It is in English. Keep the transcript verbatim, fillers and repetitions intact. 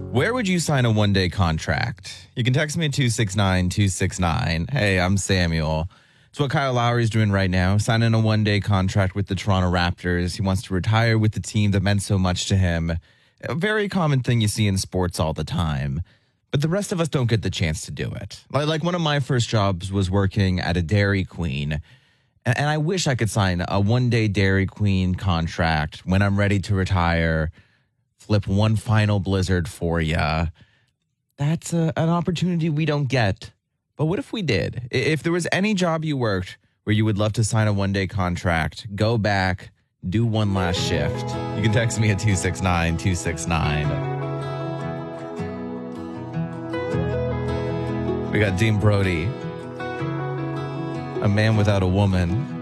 Where would you sign a one-day contract? You can text me at two six nine two six nine. Hey, I'm Samuel. It's what Kyle Lowry's doing right now, signing a one-day contract with the Toronto Raptors. He wants to retire with the team that meant so much to him. A very common thing you see in sports all the time. But the rest of us don't get the chance to do it. Like one of my first jobs was working at a Dairy Queen. And I wish I could sign a one-day Dairy Queen contract when I'm ready to retire, flip one final blizzard for you. That's a, an opportunity we don't get. But what if we did? If there was any job you worked where you would love to sign a one-day contract, go back, do one last shift. You can text me at two six nine two six nine. We got Dean Brody, a man without a woman.